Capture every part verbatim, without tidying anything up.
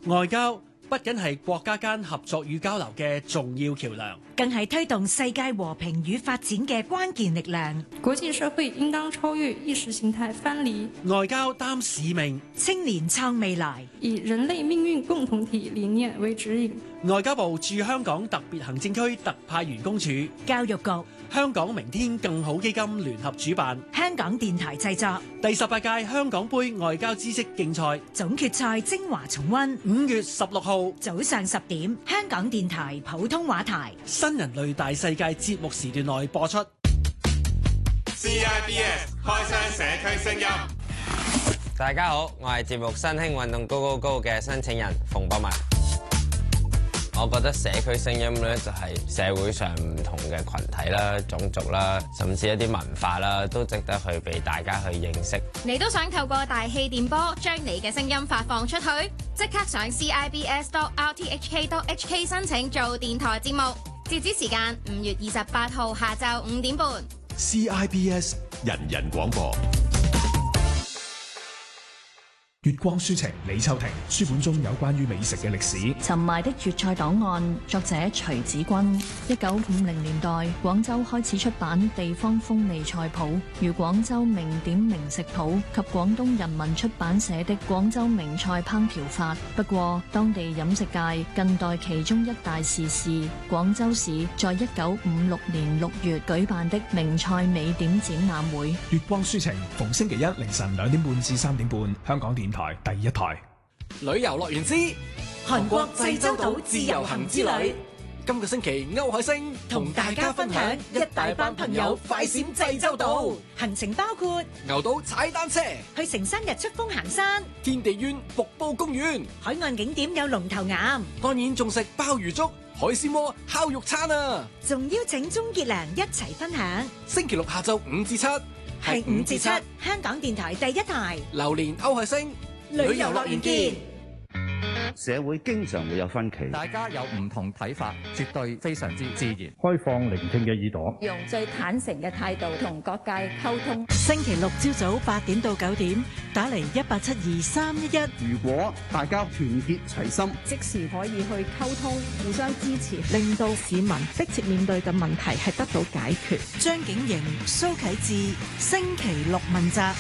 外交不僅係國家間合作與交流嘅重要橋梁， 更係推動世界和平與發展嘅關鍵力量。 國際社會應當超越意識形態藩籬， 外交擔使命， 青年創未來， 以人類命運共同體理念為指引。 外交部駐香港特別行政區特派員公署、 教育局、 香港明天更好基金聯合主辦， 香港電台製作第十八屆香港杯外交知識競賽總決賽精華重溫， 五月十六號早上十點，香港電台普通話台新人類大世界節目時段內播出。 C I B S 開箱社區聲音。 大家好，我係節目新興運動 Go Go Go 嘅申請人馮博文。我覺得社區聲音咧就係社會上唔同嘅群體啦、種族啦，甚至一啲文化啦，都值得去俾大家去認識。 你都想透過大氣電波將你嘅聲音發放出去？即刻上 C I B S dot R T H K dot H K 申請做電台節目，截止時間五月二十八號下晝五點半。 C I B S 人人廣播。 月光書情李秋婷，書本中有關於美食嘅歷史。 沉埋的粵菜檔案，作者徐子君。一九五零年代，廣州開始出版地方風味菜譜，如廣州名典名食譜及廣東人民出版社的《廣州名菜烹調法》。不過，當地飲食界近代其中一大時事，廣州市在一九五六年六月舉辦的名菜美典展覽會。 月光書情逢星期一凌晨兩點半至三點半，香港電台第一台。 旅遊樂園之韓國濟州島自由行之旅。 今個星期歐海星同大家分享一大班朋友快閃濟州島，行程包括牛島踩單車、 去成山日出峰行山、 天地苑瀑布公園。 海岸景點有龍頭岩， 當然仲食鮑魚粥、海鮮鍋、烤肉餐啊！ 仲邀請鍾傑良一齊分享。 星期六下晝五至七， 係五至七，香港電台第一台。 榴蓮歐海星。 旅遊樂園見。 社會經常會有分歧， 大家有唔同睇法，絕對非常之自然。 開放聆聽嘅耳朵， 用最坦誠嘅態度同各界溝通。 星期六朝早八點到九點，打嚟一八七二三一一。 如果大家團結齊心， 即時可以去溝通，互相支持， 令到市民迫切面對嘅問題係得到解決。 張景瑩、蘇啟智，星期六問責。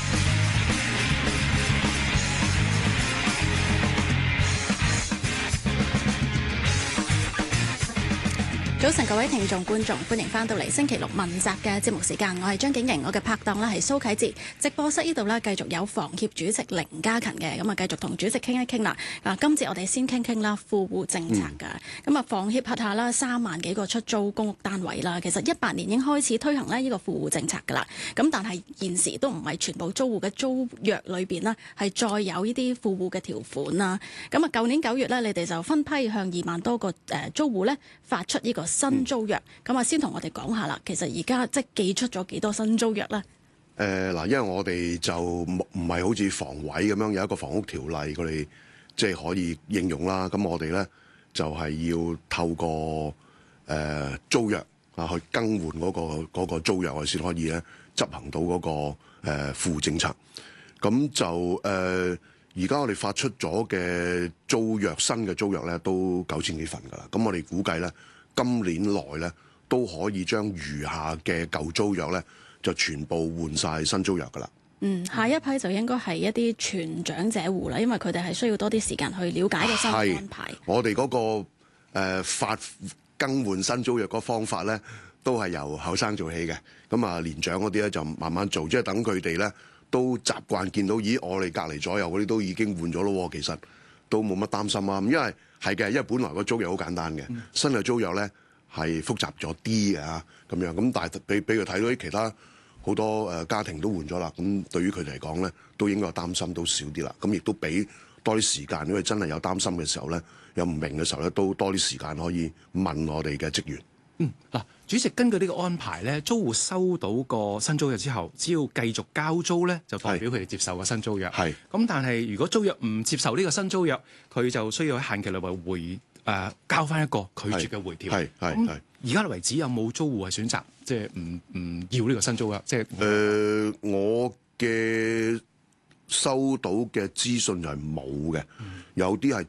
早晨，各位聽眾觀眾，歡迎翻到嚟星期六問責嘅節目時間，我係張景瑩，我嘅拍檔咧係蘇啟智。直播室呢度咧繼續有房協主席凌嘉勤嘅，咁啊繼續同主席傾一傾啦。嗱，今次我哋先傾傾啦富戶政策㗎。咁啊、嗯，房協轄下啦三萬幾個出租公屋單位啦，其實一八年已經開始推行咧呢個富戶政策㗎啦。咁但係現時都唔係全部租戶嘅租約裏邊啦，係再有呢啲富戶嘅條款啦。咁啊，舊年九月咧，你哋就分批向二萬多個誒租戶咧發出呢個新租約，咁啊、嗯、先同我哋講下啦。其實而家即係寄出咗幾多新租約咧？誒嗱、呃，因為我哋就唔係好似房委咁樣有一個房屋條例，佢哋即係可以應用啦。咁我哋咧就係、是、要透過誒、呃、租約啊去更換嗰、那個嗰、那個租約，我哋先可以咧執行到嗰、那個誒富戶政策。咁就誒而家我哋發出咗嘅租約新嘅租約咧都九千幾份㗎啦。咁我哋估計咧。今年內咧都可以將餘下嘅舊租約咧就全部換晒新租約噶啦。嗯， 下一批就應該係一啲全長者戶啦，因為佢哋係需要多啲時間去了解個新安排。 我哋嗰、那個誒、呃、發更換新租約嗰方法咧，都係由後生做起嘅。咁啊，年長嗰啲咧就慢慢做，即係等佢哋咧都習慣見到，咦，我哋隔離左右嗰啲都已經換咗咯。其實都冇乜擔心啊，因為。係嘅，因為本來個租約好簡單嘅，嗯、新嘅租約咧係複雜咗啲嘅嚇，咁樣咁，但係俾俾佢睇到啲其他好多誒家庭都換咗啦，咁對於佢哋嚟講咧，都應該有擔心都少啲啦，咁亦都俾多啲時間，因為真係有擔心嘅時候咧，有唔明嘅時候咧，都多啲時間可以問我哋嘅職員。 嗯，嗱，主席根據呢個安排咧，租戶收到個新租約之後，只要繼續交租咧，就代表佢哋接受個新租約。係。咁但係如果租約唔接受呢個新租約，佢就需要喺限期內回誒、呃、交翻一個拒絕嘅回條。係係係。而家為止有冇租戶係選擇即係唔唔要呢個新租約？即係誒、 呃，我嘅收到嘅資訊就係冇嘅，嗯、有啲係